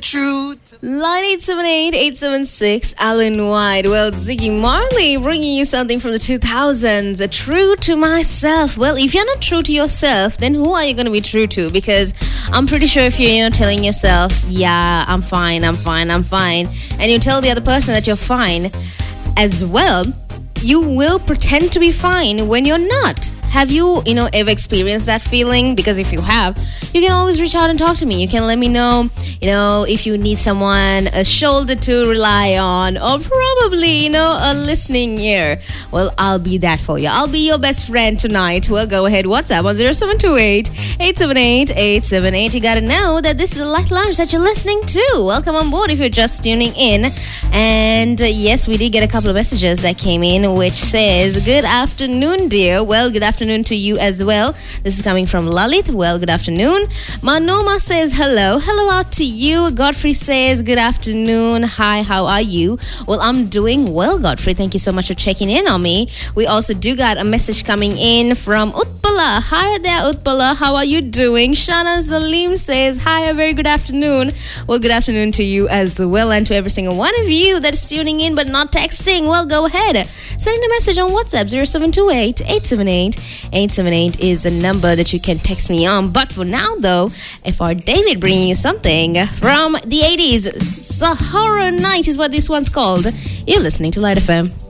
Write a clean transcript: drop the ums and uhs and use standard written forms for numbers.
true. Line 878-876, Alan White. Well, Ziggy Marley bringing you something from the 2000s. True to myself. Well, if you're not true to yourself, then who are you going to be true to? Because I'm pretty sure if you're telling yourself, yeah, I'm fine, and you tell the other person that you're fine as well, you will pretend to be fine when you're not. Have you, ever experienced that feeling? Because if you have, you can always reach out and talk to me. You can let me know, if you need someone, a shoulder to rely on, or probably, a listening ear. Well, I'll be that for you. I'll be your best friend tonight. Well, go ahead. WhatsApp on 0728-878-878. You gotta know that this is the Light Lounge that you're listening to. Welcome on board if you're just tuning in. And yes, we did get a couple of messages that came in, which says, good afternoon, dear. Well, good afternoon to you as well. This is coming from Lalit. Well, good afternoon. Manoma says hello. Hello out to you. Godfrey says good afternoon. Hi, how are you? Well, I'm doing well, Godfrey. Thank you so much for checking in on me. We also do got a message coming in from Utpala. Hi there, Utpala. How are you doing? Shana Zalim says hi, a very good afternoon. Well, good afternoon to you as well, and to every single one of you that is tuning in but not texting. Well, go ahead. Send a message on WhatsApp 0728-878-878 is a number that you can text me on. But for now, though, FR David bringing you something from the 80s. Sahara Night is what this one's called. You're listening to Light FM.